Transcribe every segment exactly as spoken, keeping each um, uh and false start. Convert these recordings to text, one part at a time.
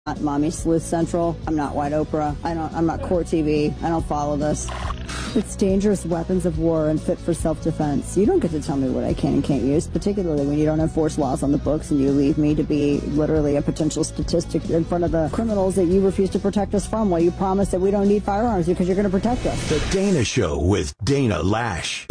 Not Mommy Sleuth Central. I'm not White Oprah. I don't, I'm not Court T V. I don't follow this. It's dangerous weapons of war and fit for self-defense. You don't get to tell me what I can and can't use, particularly when you don't enforce laws on the books and you leave me to be literally a potential statistic in front of the criminals that you refuse to protect us from while you promise that we don't need firearms because you're going to protect us. The Dana Show with Dana Lash.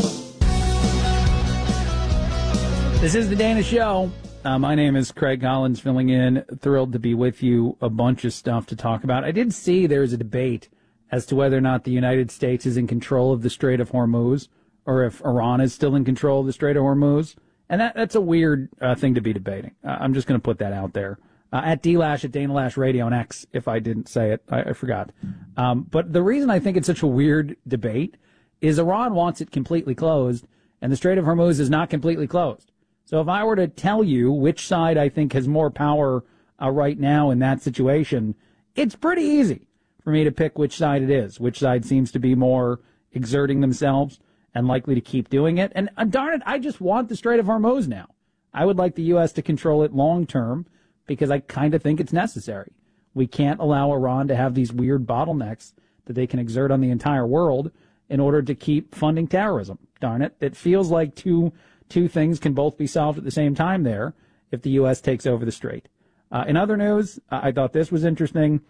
This is The Dana Show. Uh, my name is Craig Collins, filling in. Thrilled to be with you. A bunch of stuff to talk about. I did see there's a debate as to whether or not the United States is in control of the Strait of Hormuz, or if Iran is still in control of the Strait of Hormuz. And that, that's a weird uh, thing to be debating. Uh, I'm just going to put that out there. Uh, at D-Lash, at Dana Lash Radio on X, if I didn't say it. I, I forgot. Um, but the reason I think it's such a weird debate is Iran wants it completely closed, and the Strait of Hormuz is not completely closed. So if I were to tell you which side I think has more power uh, right now in that situation, it's pretty easy for me to pick which side it is, which side seems to be more exerting themselves and likely to keep doing it. And uh, darn it, I just want the Strait of Hormuz now. I would like the U S to control it long term because I kind of think it's necessary. We can't allow Iran to have these weird bottlenecks that they can exert on the entire world in order to keep funding terrorism. Darn it. It feels like two Two things can both be solved at the same time there if the U S takes over the strait. Uh, in other news, uh, I thought this was interesting.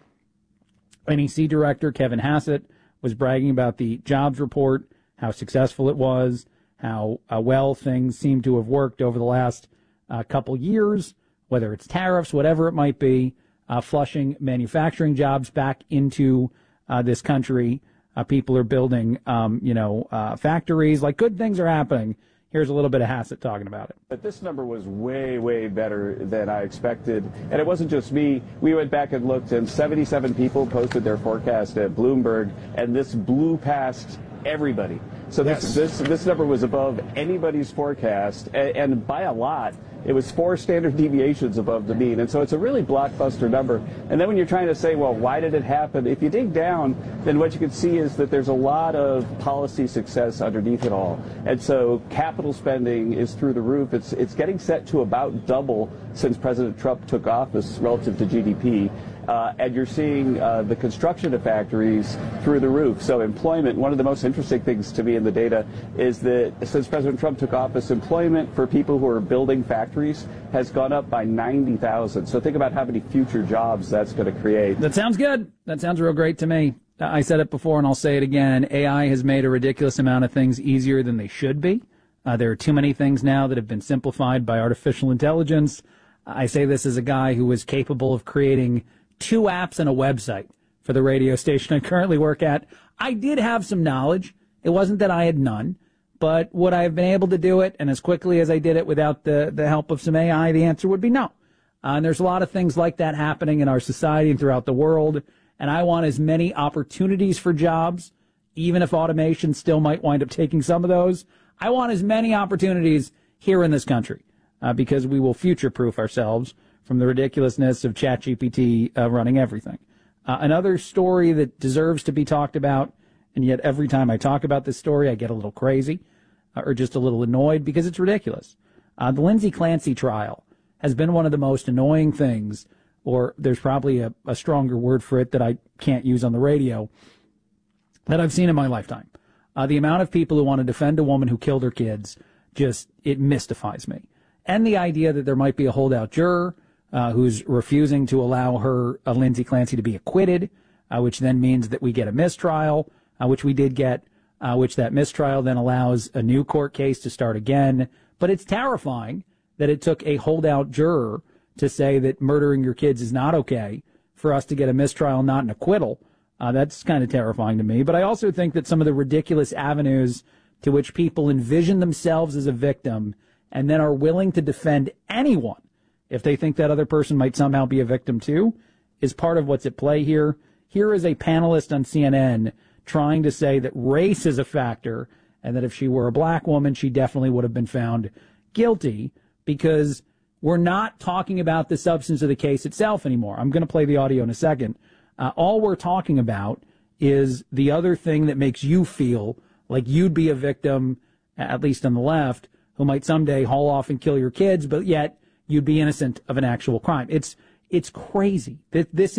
N E C director Kevin Hassett was bragging about the jobs report, how successful it was, how uh, well things seem to have worked over the last uh, couple years, whether it's tariffs, whatever it might be, uh, flushing manufacturing jobs back into uh, this country. Uh, people are building, um, you know, uh, factories. Like, good things are happening. Here's a little bit of Hassett talking about it. But this number was way, way better than I expected. And it wasn't just me. We went back and looked, and seventy-seven people posted their forecast at Bloomberg, and this blew past everybody. So this yes. this, this number was above anybody's forecast, and, and by a lot. It was four standard deviations above the mean. And so it's a really blockbuster number. And then when you're trying to say, well, why did it happen? If you dig down, then what you can see is that there's a lot of policy success underneath it all. And so capital spending is through the roof. It's it's getting set to about double since President Trump took office relative to G D P. Uh, and you're seeing uh, the construction of factories through the roof. So employment, one of the most interesting things to me in the data is that since President Trump took office, employment for people who are building factories has gone up by ninety thousand. So think about how many future jobs that's going to create. That sounds good. That sounds real great to me. I said it before and I'll say it again. A I has made a ridiculous amount of things easier than they should be. Uh, there are too many things now that have been simplified by artificial intelligence. I say this as a guy who was capable of creating two apps and a website for the radio station I currently work at. I did have some knowledge. It wasn't that I had none, but would I have been able to do it and as quickly as I did it without the, the help of some A I? The answer would be no. Uh, and there's a lot of things like that happening in our society and throughout the world. And I want as many opportunities for jobs, even if automation still might wind up taking some of those. I want as many opportunities here in this country, uh, because we will future-proof ourselves from the ridiculousness of ChatGPT uh, running everything. Uh, another story that deserves to be talked about, and yet every time I talk about this story, I get a little crazy uh, or just a little annoyed because it's ridiculous. Uh, the Lindsay Clancy trial has been one of the most annoying things, or there's probably a, a stronger word for it that I can't use on the radio, that I've seen in my lifetime. Uh, the amount of people who want to defend a woman who killed her kids, just, it mystifies me. And the idea that there might be a holdout juror uh, who's refusing to allow her, uh, Lindsay Clancy, to be acquitted, uh, which then means that we get a mistrial, uh, which we did get, uh, which that mistrial then allows a new court case to start again. But it's terrifying that it took a holdout juror to say that murdering your kids is not okay for us to get a mistrial, not an acquittal. Uh, that's kind of terrifying to me. But I also think that some of the ridiculous avenues to which people envision themselves as a victim and then are willing to defend anyone if they think that other person might somehow be a victim too is part of what's at play here. Here is a panelist on C N N trying to say that race is a factor and that if she were a black woman, she definitely would have been found guilty, because we're not talking about the substance of the case itself anymore. I'm going to play the audio in a second. Uh, all we're talking about is the other thing that makes you feel like you'd be a victim, at least on the left, who might someday haul off and kill your kids, but yet you'd be innocent of an actual crime. It's it's crazy. This